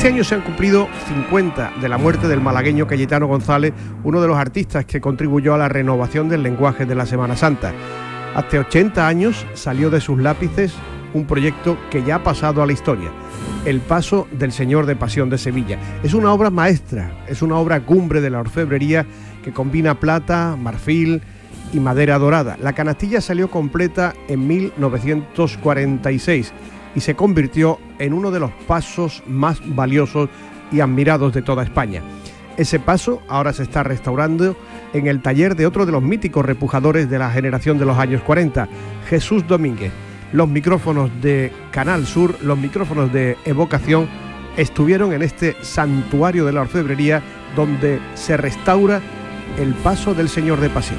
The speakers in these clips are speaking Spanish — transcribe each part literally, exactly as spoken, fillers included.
Ese año se han cumplido cincuenta de la muerte del malagueño Cayetano González, uno de los artistas que contribuyó a la renovación del lenguaje de la Semana Santa. Hace ochenta años salió de sus lápices un proyecto que ya ha pasado a la historia, El Paso del Señor de Pasión de Sevilla. Es una obra maestra, es una obra cumbre de la orfebrería que combina plata, marfil y madera dorada. La canastilla salió completa en mil novecientos cuarenta y seis y se convirtió en uno de los pasos más valiosos y admirados de toda España. Ese paso ahora se está restaurando en el taller de otro de los míticos repujadores de la generación de los años cuarenta, Jesús Domínguez. Los micrófonos de Canal Sur, los micrófonos de Evocación, estuvieron en este santuario de la orfebrería donde se restaura el Paso del Señor de Pasión.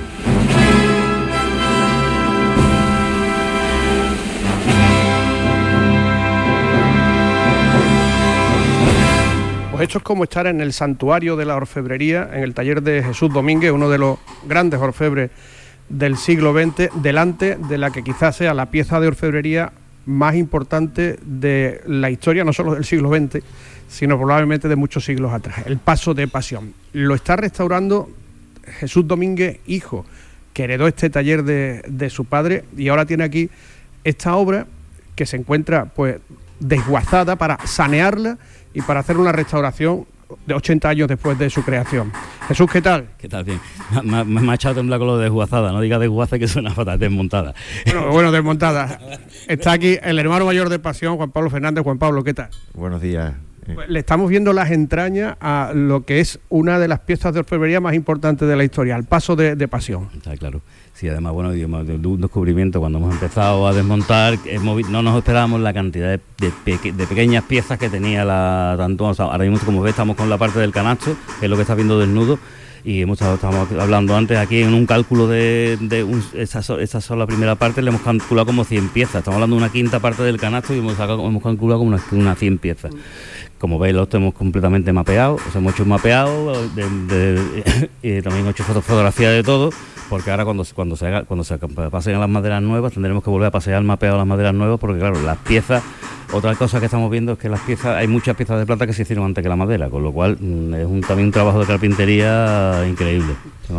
Pues esto es como estar en el santuario de la orfebrería, en el taller de Jesús Domínguez, uno de los grandes orfebres del siglo veinte, delante de la que quizás sea la pieza de orfebrería más importante de la historia, no solo del siglo veinte, sino probablemente de muchos siglos atrás, el Paso de Pasión. Lo está restaurando Jesús Domínguez, hijo, que heredó este taller de, de su padre, y ahora tiene aquí esta obra que se encuentra pues desguazada para sanearla y para hacer una restauración de ochenta años después de su creación. Jesús, ¿qué tal? ¿Qué tal? Bien. Me, me, me ha echado a temblar con lo de desguazada, no diga desguace que suena fatal, desmontada. Bueno, bueno, desmontada. Está aquí el hermano mayor de Pasión, Juan Pablo Fernández. Juan Pablo, ¿qué tal? Buenos días. Pues le estamos viendo las entrañas a lo que es una de las piezas de orfebrería más importantes de la historia, el Paso de, de Pasión. Está claro. Sí, además, bueno, un descubrimiento cuando hemos empezado a desmontar, hemos, no nos esperábamos la cantidad de, de, peque, de pequeñas piezas que tenía la tanto. O sea, ahora mismo, como ves, estamos con la parte del canasto, que es lo que está viendo desnudo, y hemos estado, estamos hablando antes aquí en un cálculo de, de un, esa, esa sola primera parte, le hemos calculado como cien piezas. Estamos hablando de una quinta parte del canasto y hemos, sacado, hemos calculado como una, una cien piezas. Como veis, lo tenemos completamente mapeado, o sea, hemos hecho un mapeado, de, de, de, y también hecho fotografía de todo, porque ahora cuando, cuando, se haga, cuando se pasen las maderas nuevas tendremos que volver a pasear el mapeado de las maderas nuevas, porque claro, las piezas, otra cosa que estamos viendo es que las piezas, hay muchas piezas de plata que se hicieron antes que la madera, con lo cual es un, también un trabajo de carpintería increíble.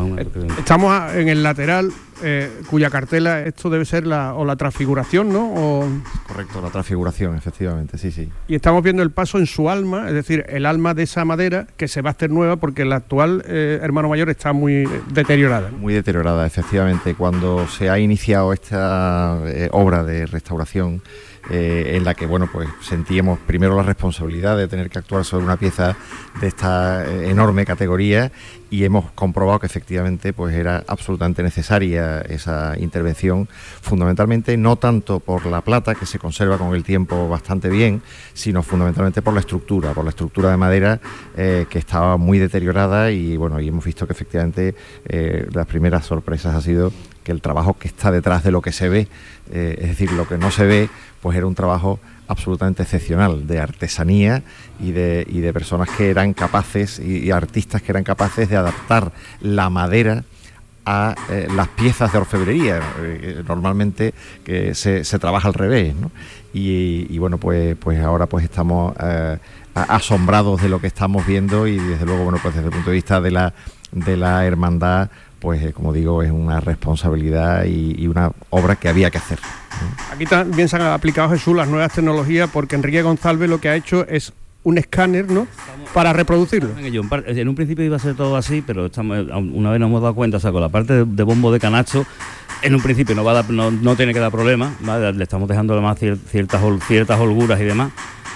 Estamos en el lateral, eh, cuya cartela, esto debe ser la, o la transfiguración, ¿no? O... Correcto, la transfiguración, efectivamente, sí, sí. Y estamos viendo el paso en su alma, es decir, el alma de esa madera que se va a hacer nueva porque la actual eh, hermano mayor está muy deteriorada. Muy deteriorada, efectivamente. Cuando se ha iniciado esta eh, obra de restauración, Eh, en la que bueno pues sentíamos primero la responsabilidad de tener que actuar sobre una pieza de esta eh, enorme categoría, y hemos comprobado que efectivamente pues era absolutamente necesaria esa intervención, fundamentalmente no tanto por la plata, que se conserva con el tiempo bastante bien, sino fundamentalmente por la estructura, por la estructura de madera eh, que estaba muy deteriorada, y bueno, y hemos visto que efectivamente eh, las primeras sorpresas ha sido que el trabajo que está detrás de lo que se ve, eh, es decir, lo que no se ve, pues era un trabajo absolutamente excepcional, de artesanía y de, y de personas que eran capaces, y, y artistas que eran capaces de adaptar la madera a eh, las piezas de orfebrería, eh, normalmente que se, se trabaja al revés, ¿no? Y, y bueno, pues, pues ahora pues estamos eh, asombrados de lo que estamos viendo, y desde luego, bueno, pues desde el punto de vista de la, de la hermandad, pues eh, como digo, es una responsabilidad y, y una obra que había que hacer. Aquí también se han aplicado, Jesús, las nuevas tecnologías, porque Enrique González lo que ha hecho es un escáner, ¿no?, para reproducirlo. En un principio iba a ser todo así, pero estamos, una vez nos hemos dado cuenta, o sea, con la parte de, de bombo de canasto, en un principio no va a dar, no, no tiene que dar problema, ¿vale? Le estamos dejando además ciertas, ciertas holguras y demás,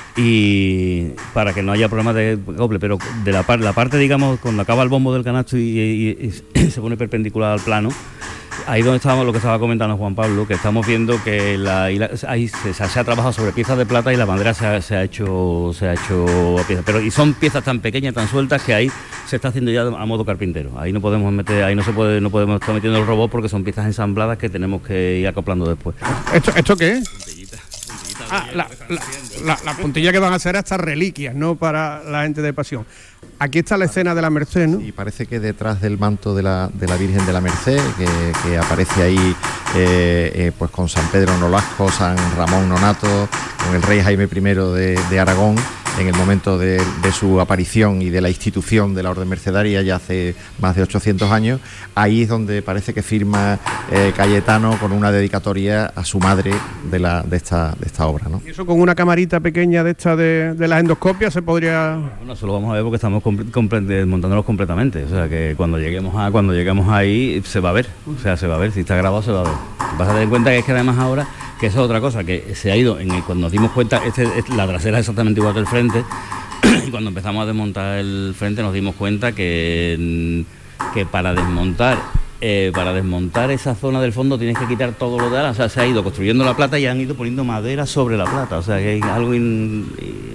y para que no haya problemas de acople, pero de la, par, la parte, digamos, cuando acaba el bombo del canasto y, y, y se pone perpendicular al plano, ahí donde estábamos, lo que estaba comentando Juan Pablo, que estamos viendo que la, la, ahí se, se ha trabajado sobre piezas de plata y la madera se ha, se ha hecho se ha hecho a piezas, pero y son piezas tan pequeñas, tan sueltas, que ahí se está haciendo ya a modo carpintero. Ahí no podemos meter, ahí no se puede, no podemos estar metiendo el robot, porque son piezas ensambladas que tenemos que ir acoplando después. ¿Esto, esto qué es? Puntillita, puntillita ah, la, la, la, la puntilla que van a ser estas reliquias, ¿no?, para la gente de Pasión. Aquí está la escena de la Merced, ¿no? Y parece que detrás del manto de la, de la Virgen de la Merced, que, que aparece ahí eh, eh, pues con San Pedro Nolasco, San Ramón Nonato, con el rey Jaime primero de, de Aragón, en el momento de, de su aparición y de la institución de la Orden Mercedaria ya hace más de ochocientos años. Ahí es donde parece que firma eh, Cayetano con una dedicatoria a su madre de, la, de, esta, de esta obra, ¿no? ¿Y eso con una camarita pequeña de esta de, de las endoscopias se podría...? Bueno, eso lo vamos a ver porque estamos comple comple desmontándolos completamente, o sea que cuando lleguemos a cuando lleguemos ahí se va a ver, o sea, se va a ver, si está grabado se va a ver. Vas a tener en cuenta que es que además ahora, que eso es otra cosa, que se ha ido, en el, cuando nos dimos cuenta, este, este, la trasera es exactamente igual que el frente, y cuando empezamos a desmontar el frente nos dimos cuenta que, que para desmontar eh, para desmontar esa zona del fondo tienes que quitar todo lo de ala, o sea, se ha ido construyendo la plata y han ido poniendo madera sobre la plata, o sea, que hay algo... In,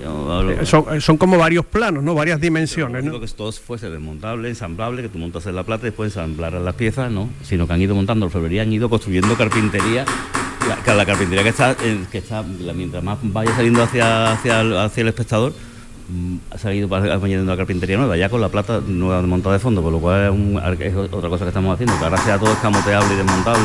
eh, son, son como varios planos, ¿no? Varias dimensiones, ¿no? Que todo fuese desmontable, ensamblable, que tú montas en la plata y después ensamblar las piezas, ¿no? Sino que han ido montando orfebrería, han ido construyendo carpintería. La, la carpintería que está, que está mientras más vaya saliendo hacia, hacia, el, hacia el espectador, ha salido añadiendo la carpintería nueva, ya con la plata nueva montada de fondo, por lo cual es, un, es otra cosa que estamos haciendo, que ahora sea todo escamoteable y desmontable.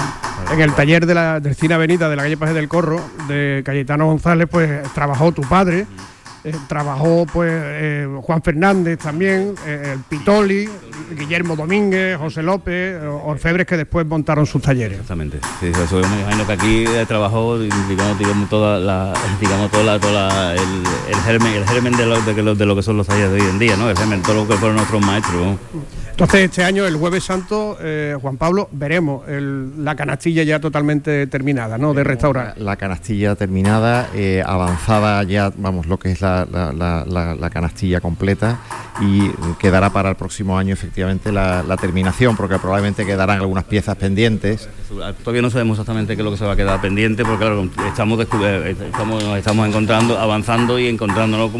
En el taller de la, del Cine Avenida de la calle Paje del Corro, de Cayetano González, pues trabajó tu padre, eh, trabajó pues eh, Juan Fernández también, eh, el Pitoli, Guillermo Domínguez, José López, orfebres que después montaron sus talleres. Exactamente. Sí, eso me imagino que aquí trabajó, digamos, digamos toda la, digamos toda la, toda la, el, el germen, el germen de lo, de, lo, de lo que son los talleres de hoy en día, ¿no? El germen, todo lo que fueron nuestros maestros, ¿no? Entonces este año, el Jueves Santo, eh, Juan Pablo, veremos el, la canastilla ya totalmente terminada, ¿no? De restaurar. La, la canastilla terminada, eh, avanzada ya, vamos, lo que es la, la, la, la, la canastilla completa, y quedará para el próximo año efectivamente la, la terminación, porque probablemente quedarán algunas piezas pendientes. Todavía no sabemos exactamente qué es lo que se va a quedar pendiente, porque claro, estamos, estamos, nos estamos encontrando, avanzando y encontrándonos,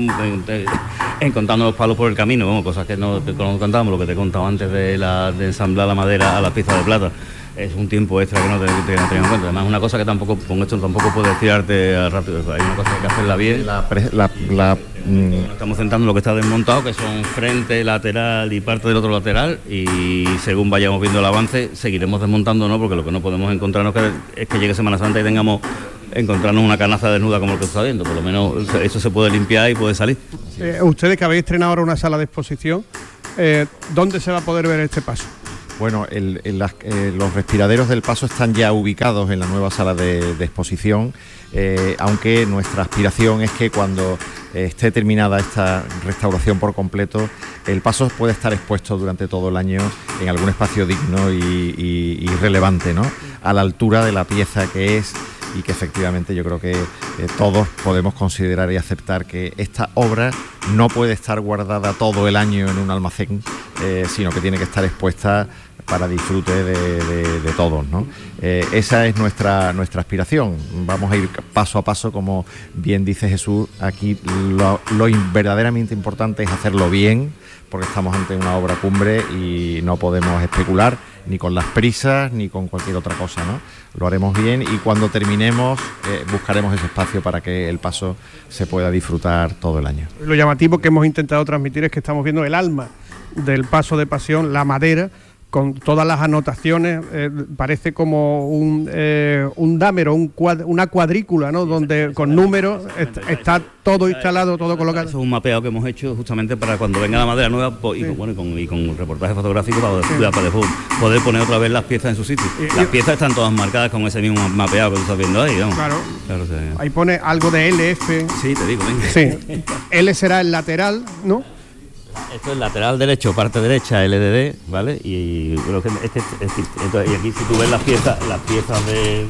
encontrando los palos por el camino, bueno, cosas que no te contamos, lo que te he contado antes de, la, de ensamblar la madera a las piezas de plata. Es un tiempo extra que no te, te, te en cuenta. Además, una cosa que tampoco, con esto tampoco puedes tirarte rápido. Hay una cosa que hay que hacerla bien. La, la, la, mm. Estamos centrando en lo que está desmontado, que son frente, lateral y parte del otro lateral. Y según vayamos viendo el avance, seguiremos desmontando, ¿no? Porque lo que no podemos encontrarnos es que llegue Semana Santa y tengamos encontrarnos una canaza desnuda como el que está viendo. Por lo menos eso se puede limpiar y puede salir. Eh, ustedes que habéis estrenado ahora una sala de exposición, eh, ¿dónde se va a poder ver este paso? Bueno, el, el, las, eh, los respiraderos del paso están ya ubicados en la nueva sala de, de exposición, eh, aunque nuestra aspiración es que cuando eh, esté terminada esta restauración por completo, el paso puede estar expuesto durante todo el año en algún espacio digno y, y, y relevante, ¿no? A la altura de la pieza que es, y que efectivamente yo creo que eh, todos podemos considerar y aceptar que esta obra no puede estar guardada todo el año en un almacén, eh, sino que tiene que estar expuesta para disfrute de, de, de todos, ¿no? Eh, esa es nuestra, nuestra aspiración. Vamos a ir paso a paso, como bien dice Jesús. Aquí lo, lo verdaderamente importante es hacerlo bien, porque estamos ante una obra cumbre y no podemos especular ni con las prisas ni con cualquier otra cosa, ¿no? Lo haremos bien y cuando terminemos eh, buscaremos ese espacio para que el paso se pueda disfrutar todo el año. Lo llamativo que hemos intentado transmitir es que estamos viendo el alma del paso de Pasión, la madera, con todas las anotaciones, eh, parece como un, eh, un dámero, un cuad, una cuadrícula, ¿no? Donde con números est está todo instalado, todo colocado. Eso es un mapeado que hemos hecho justamente para cuando venga la madera nueva y, sí. con, bueno, y, con, y con reportaje fotográfico para, sí. para poder poner otra vez las piezas en su sitio. Y, las y, piezas están todas marcadas con ese mismo mapeado que tú estás viendo ahí, ¿no? Claro. claro sí. Ahí pone algo de L F. Sí, te digo, venga. Sí. L será el lateral, ¿no? Esto es lateral derecho, parte derecha, L D D, ¿vale? Y, bueno, este, este, este, y aquí si tú ves las piezas, las piezas de...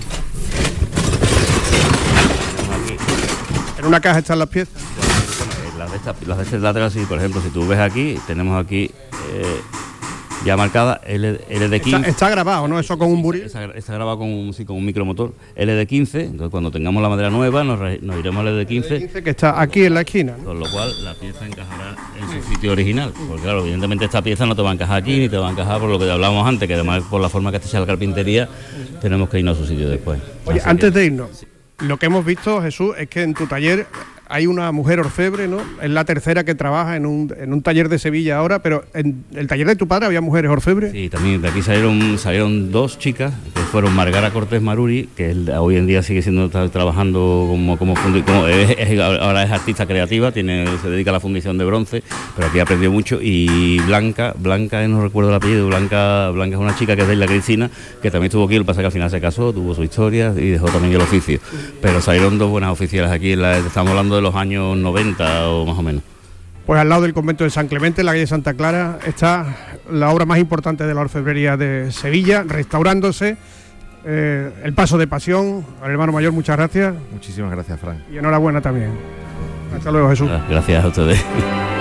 ¿En una caja están las piezas? Bueno, las de, esta, las de este lateral, sí, por ejemplo, si tú ves aquí, tenemos aquí... Eh, ya marcada L D quince. Está, está grabado, ¿no? Eso con un buril. Está, está grabado con un, sí, con un micromotor L D quince. Entonces, cuando tengamos la madera nueva, nos, nos iremos al L D quince. L D quince que está aquí en la esquina, ¿no? Con lo cual, la pieza encajará en su sitio original. Porque, claro, evidentemente, esta pieza no te va a encajar aquí, ni te va a encajar por lo que hablábamos antes, que además, por la forma que está hecha la carpintería, tenemos que irnos a su sitio después. Oye, Así antes que, de irnos, sí. Lo que hemos visto, Jesús, es que en tu taller hay una mujer orfebre, ¿no? Es la tercera que trabaja en un, en un taller de Sevilla ahora, pero en el taller de tu padre había mujeres orfebres. Sí, también de aquí salieron salieron dos chicas, que fueron Margara Cortés Maruri, que es, hoy en día sigue siendo está trabajando como como, fundi, como es, es, ahora es artista creativa, tiene se dedica a la fundición de bronce, pero aquí aprendió mucho. Y Blanca, Blanca no recuerdo el apellido, Blanca Blanca es una chica que es de Isla Cristina, que también estuvo aquí, lo que pasa es que al final se casó, tuvo su historia y dejó también el oficio. Pero salieron dos buenas oficiales aquí, en la, estamos hablando de los años noventa o más o menos. Pues al lado del convento de San Clemente, en la calle Santa Clara, está la obra más importante de la orfebrería de Sevilla, restaurándose. Eh, el Paso de Pasión. Al hermano mayor, muchas gracias. Muchísimas gracias, Fran. Y enhorabuena también. Hasta luego, Jesús. Gracias a ustedes.